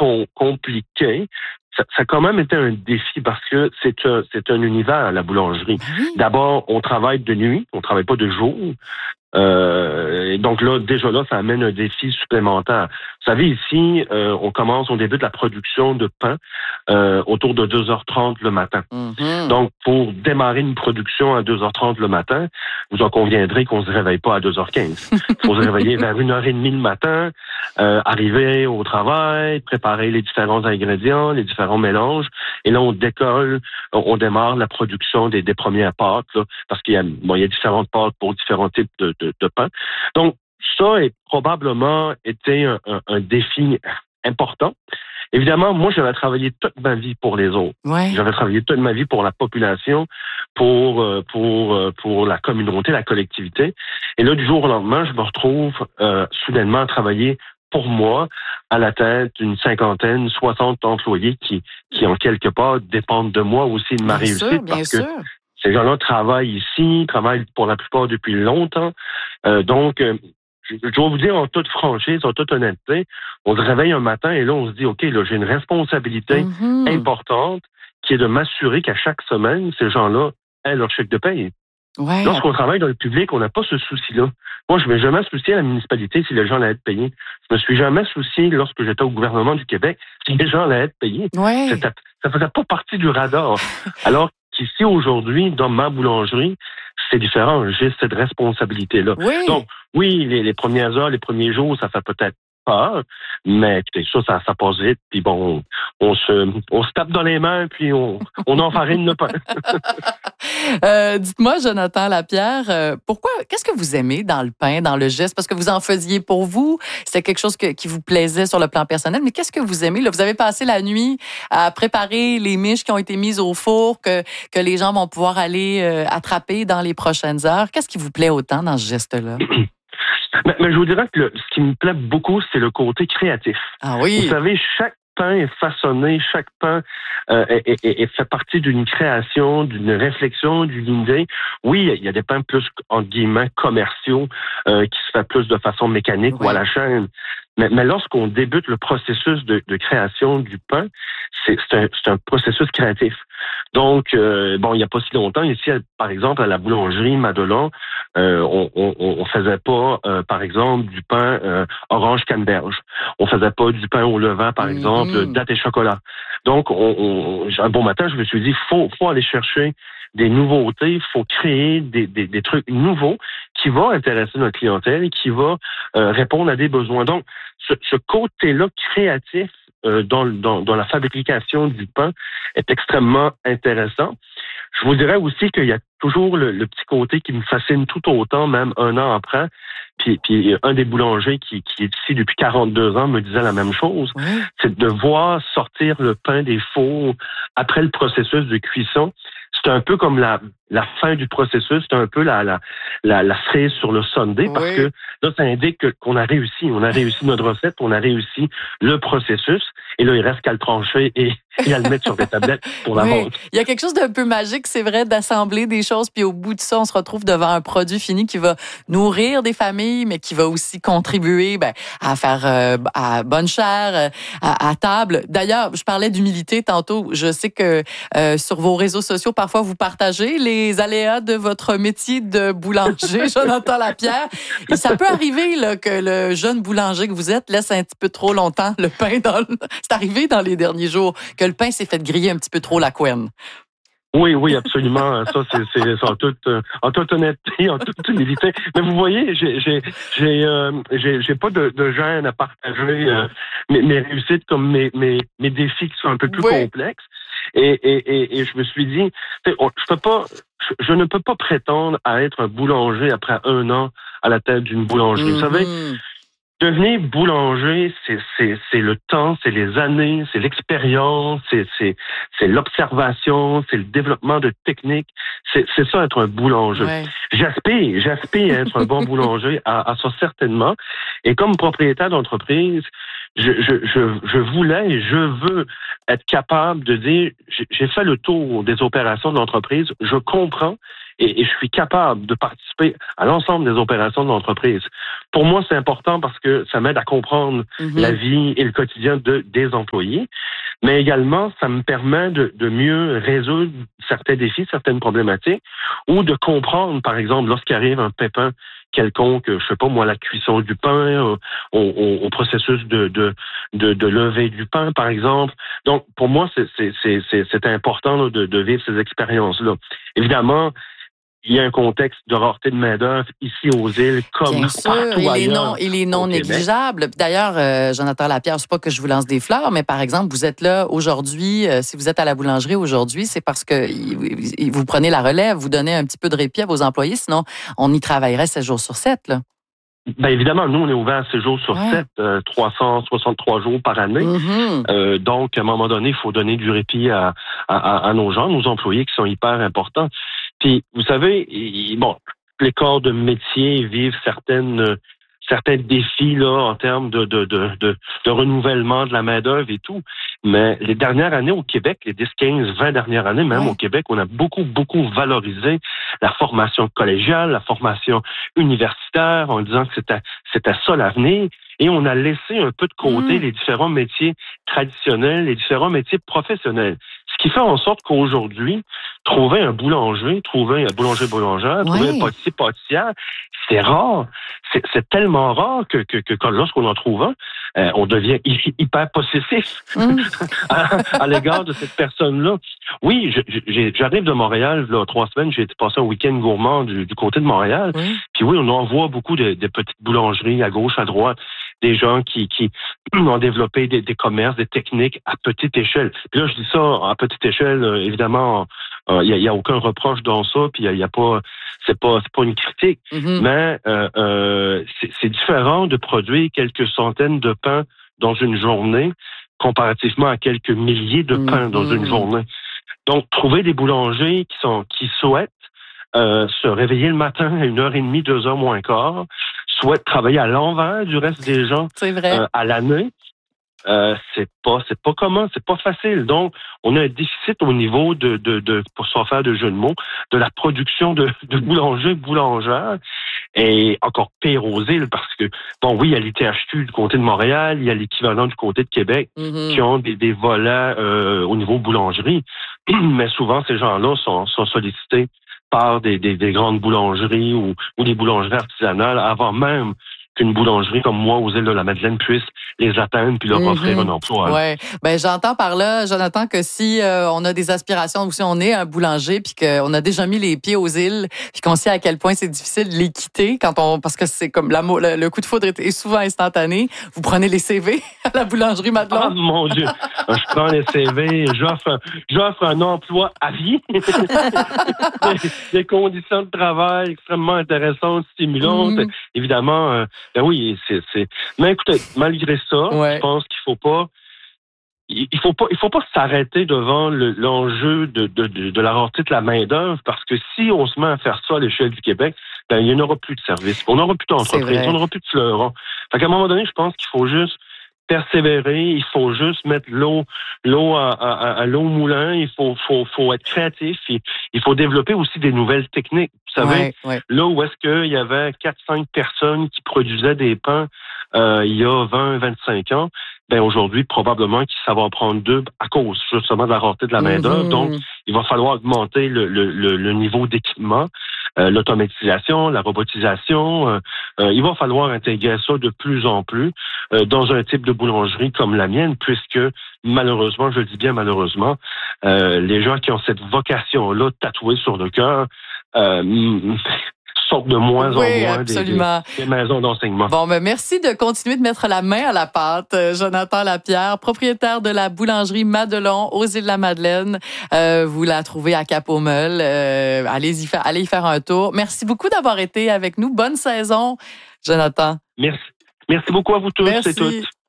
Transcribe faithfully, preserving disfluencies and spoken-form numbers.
com- compliqué. Ça, ça a quand même été un défi parce que c'est un, c'est un univers, la boulangerie. Oui. D'abord, on travaille de nuit, on travaille pas de jour. Euh, et donc là, déjà là, ça amène un défi supplémentaire. Vous savez, ici, euh, on commence, on débute la production de pain euh, autour de deux heures trente le matin. Mm-hmm. Donc, pour démarrer une production à deux heures trente le matin, vous en conviendrez qu'on se réveille pas à deux heures quinze. Il faut se réveiller vers une heure trente le matin, euh, arriver au travail, préparer les différents ingrédients, les différents mélanges, et là, on décolle, on, on démarre la production des, des premières pâtes, là, parce qu'il y a, bon, il y a différentes pâtes pour différents types de, de, de pain. Donc, ça a probablement été un, un, un défi important. Évidemment, moi, j'avais travaillé toute ma vie pour les autres. Ouais. J'avais travaillé toute ma vie pour la population, pour pour pour la communauté, la collectivité. Et là, du jour au lendemain, je me retrouve euh, soudainement à travailler pour moi, à la tête d'une cinquantaine, soixante employés qui, qui en quelque part, dépendent de moi aussi, de ma Bien réussite. sûr, bien parce sûr. que ces gens-là travaillent ici, travaillent pour la plupart depuis longtemps. Euh, donc, euh, je, je dois vous dire en toute franchise, en toute honnêteté, on se réveille un matin et là, on se dit, OK, là, j'ai une responsabilité Mm-hmm. importante qui est de m'assurer qu'à chaque semaine, ces gens-là aient leur chèque de paye. Ouais. Lorsqu'on travaille dans le public, on n'a pas ce souci-là. Moi, je ne me suis jamais soucié à la municipalité si les gens allaient être payés. Je me suis jamais soucié, lorsque j'étais au gouvernement du Québec, si les gens allaient être payés. Ouais. C'était, ça faisait pas partie du radar. Alors qu'ici, aujourd'hui, dans ma boulangerie, c'est différent. J'ai cette responsabilité-là. Oui. Donc, oui, les, les premières heures, les premiers jours, ça fait peut-être peur, mais écoutez, ça, ça, ça passe vite, puis bon, on, on se, on se tape dans les mains, puis on, on enfarine le pain. euh, dites-moi, Jonathan Lapierre, euh, pourquoi, qu'est-ce que vous aimez dans le pain, dans le geste? Parce que vous en faisiez pour vous, c'était quelque chose que, qui vous plaisait sur le plan personnel, mais qu'est-ce que vous aimez? Là, vous avez passé la nuit à préparer les miches qui ont été mises au four, que, que les gens vont pouvoir aller euh, attraper dans les prochaines heures. Qu'est-ce qui vous plaît autant dans ce geste-là? Mais, mais je vous dirais que le, ce qui me plaît beaucoup, c'est le côté créatif. Ah oui. Vous savez, chaque pain est façonné, chaque pain euh, est, est, est fait partie d'une création, d'une réflexion, d'une idée. Oui, il y a des pains plus, entre guillemets, commerciaux, euh, qui se fait plus de façon mécanique Oui. ou à la chaîne. Mais, mais lorsqu'on débute le processus de, de création du pain, c'est, c'est, un, c'est un processus créatif. Donc, euh, bon, il n'y a pas si longtemps, ici, par exemple, à la boulangerie Madelon, euh, on, on, on faisait pas, euh, par exemple, du pain euh, orange canneberge. On faisait pas du pain au levain, par exemple, Mm-hmm. date et chocolat. Donc, on, on, un bon matin, je me suis dit, faut, faut aller chercher des nouveautés, il faut créer des, des, des trucs nouveaux qui vont intéresser notre clientèle et qui vont euh, répondre à des besoins. Donc, ce, ce côté-là créatif euh, dans, dans, dans la fabrication du pain est extrêmement intéressant. Je vous dirais aussi qu'il y a toujours le, le petit côté qui me fascine tout autant, même un an après. Puis, puis un des boulangers qui, qui est ici depuis quarante-deux ans me disait la même chose. Oui. C'est de voir sortir le pain des fours après le processus de cuisson. C'est un peu comme la, la fin du processus, c'est un peu la, la, la, la cerise sur le sundae, parce Oui. que là, ça indique que, qu'on a réussi. On a réussi notre recette, on a réussi le processus, et là, il reste qu'à le trancher et, et à le mettre sur des tablettes pour la Oui. vente. Il y a quelque chose d'un peu magique, c'est vrai, d'assembler des choses, puis au bout de ça, on se retrouve devant un produit fini qui va nourrir des familles, mais qui va aussi contribuer ben, à faire euh, à bonne chère, à, à table. D'ailleurs, je parlais d'humilité tantôt. Je sais que euh, sur vos réseaux sociaux, parfois, vous partagez les aléas de votre métier de boulanger, Jonathan Lapierre. Et ça peut arriver là, que le jeune boulanger que vous êtes laisse un petit peu trop longtemps le pain dans le... C'est arrivé dans les derniers jours que le pain s'est fait griller un petit peu trop la couenne. Oui, oui, absolument. Ça, c'est, c'est, c'est en toute, euh, en toute honnêteté, en toute humilité. Mais vous voyez, j'ai, j'ai, j'ai, euh, j'ai, j'ai pas de, de gêne à partager euh, mes, mes réussites comme mes, mes, mes défis qui sont un peu plus Oui. complexes. Et, et, et, et je me suis dit, on, je peux pas, je, je ne peux pas prétendre à être un boulanger après un an à la tête d'une boulangerie. Mm-hmm. Vous savez, devenir boulanger, c'est, c'est, c'est le temps, c'est les années, c'est l'expérience, c'est, c'est, c'est l'observation, c'est le développement de techniques. C'est, c'est ça, être un boulanger. Ouais. J'aspire, j'aspire à être un bon boulanger, à, à ça certainement. Et comme propriétaire d'entreprise, je, je, je, je voulais et je veux être capable de dire, j'ai, j'ai fait le tour des opérations de l'entreprise, je comprends et, et je suis capable de participer à l'ensemble des opérations de l'entreprise. Pour moi, c'est important parce que ça m'aide à comprendre mm-hmm. la vie et le quotidien de, des employés, mais également, ça me permet de, de mieux résoudre certains défis, certaines problématiques, ou de comprendre, par exemple, lorsqu'il arrive un pépin quelconque, je sais pas moi, la cuisson du pain, au, au, au processus de, de, de, de lever du pain, par exemple. Donc, pour moi, c'est, c'est, c'est, c'est, c'est important là, de, de vivre ces expériences-là. Évidemment, il y a un contexte de rareté de main-d'œuvre ici aux îles, comme Bien sûr, partout il ailleurs. Est non, il est non négligeable. D'ailleurs, euh, Jonathan Lapierre, je ne sais pas que je vous lance des fleurs, mais par exemple, vous êtes là aujourd'hui, euh, si vous êtes à la boulangerie aujourd'hui, c'est parce que il, il, vous prenez la relève, vous donnez un petit peu de répit à vos employés, sinon on y travaillerait sept jours sur sept, là. Bien évidemment, nous, on est ouvert sept jours sur sept, ouais. euh, trois cent soixante-trois jours par année. Mm-hmm. Euh, donc, à un moment donné, il faut donner du répit à, à, à nos gens, nos employés qui sont hyper importants. Puis, vous savez, il, bon, les corps de métier vivent certaines certains défis là en termes de, de, de, de, de renouvellement de la main-d'œuvre et tout. Mais les dernières années au Québec, les dix, quinze, vingt dernières années, même ouais. au Québec, on a beaucoup, beaucoup valorisé la formation collégiale, la formation universitaire, en disant que c'était, c'était ça l'avenir. Et on a laissé un peu de côté mmh. les différents métiers traditionnels, les différents métiers professionnels. Ce qui fait en sorte qu'aujourd'hui, trouver un boulanger, trouver un boulanger-boulangère, ouais. trouver un pâtissier-pâtissière, c'est rare. C'est, c'est tellement rare que, que, que lorsqu'on en trouve un, euh, on devient hyper possessif mmh. à, à l'égard de cette personne-là. Oui, je, j'ai, j'arrive de Montréal, là, trois semaines, j'ai été passer un week-end gourmand du, du côté de Montréal. Mmh. Puis oui, on en voit beaucoup de, de petites boulangeries à gauche, à droite, des gens qui, qui ont développé des, des commerces, des techniques à petite échelle. Puis là, je dis ça à petite échelle, euh, évidemment, il euh, n'y a, y a aucun reproche dans ça, puis il y a, y a pas, c'est pas, c'est pas une critique, mm-hmm. mais euh, euh, c'est, c'est différent de produire quelques centaines de pains dans une journée comparativement à quelques milliers de pains mm-hmm. dans une journée. Donc, trouver des boulangers qui sont, qui souhaitent euh, se réveiller le matin à une heure et demie, deux heures moins quart, souhaitent travailler à l'envers du reste des gens c'est vrai. Euh, à l'année. Euh, c'est pas, c'est pas commun, c'est pas facile. Donc, on a un déficit au niveau de, de, de pour s'en faire de jeu de mots, de la production de, de boulangers, boulangères, et encore pire aux îles parce que, bon, oui, il y a l'I T H Q du côté de Montréal, il y a l'équivalent du côté de Québec mm-hmm. qui ont des, des volets euh, au niveau boulangerie, mais souvent ces gens-là sont, sont sollicités par des, des, des grandes boulangeries ou, ou des boulangeries artisanales avant même qu'une boulangerie comme moi aux îles de la Madeleine puisse les atteindre puis leur mm-hmm. offrir un emploi. Ouais, ben j'entends par là, Jonathan, que si euh, on a des aspirations ou si on est un boulanger puis qu'on a déjà mis les pieds aux îles puis qu'on sait à quel point c'est difficile de les quitter quand on parce que c'est comme l'amour, le, le coup de foudre est souvent instantané. Vous prenez les C V à la boulangerie Madelon. Ah mon Dieu, je prends les C V, j'offre j'offre un emploi à vie, des, des conditions de travail extrêmement intéressantes, stimulantes, mm-hmm. évidemment. Euh, Ben oui, c'est, c'est. Mais écoutez, malgré ça, ouais. je pense qu'il faut pas, il faut pas, il faut pas s'arrêter devant le, l'enjeu de, de, de, de la rareté de la main d'œuvre, parce que si on se met à faire ça à l'échelle du Québec, ben il n'y en aura plus de services, on n'aura plus d'entreprises, on n'aura plus de fleurons. Fait qu'à un moment donné, je pense qu'il faut juste persévérer, il faut juste mettre l'eau, l'eau à, à, à l'eau au moulin, il faut, faut, faut être créatif, il, il faut développer aussi des nouvelles techniques. Vous savez, ouais, ouais. là où est-ce qu'il y avait quatre cinq personnes qui produisaient des pains euh, il y a vingt vingt-cinq ans, ben aujourd'hui, probablement que ça va en prendre deux à cause justement de la rareté de la main-d'œuvre. Mm-hmm. Donc, il va falloir augmenter le, le, le, le niveau d'équipement, euh, l'automatisation, la robotisation. Euh, euh, il va falloir intégrer ça de plus en plus euh, dans un type de boulangerie comme la mienne, puisque malheureusement, je le dis bien malheureusement, euh, les gens qui ont cette vocation-là tatouée sur le cœur, euh, sortent de moins oui, en moins des, des, des maisons d'enseignement. Bon, ben merci de continuer de mettre la main à la pâte, Jonathan Lapierre, propriétaire de la boulangerie Madelon aux Îles-de-la-Madeleine. Euh, vous la trouvez à Cap-aux-Meules. Euh, allez y faire, allez y faire un tour. Merci beaucoup d'avoir été avec nous. Bonne saison, Jonathan. Merci. Merci beaucoup à vous tous merci. et toutes.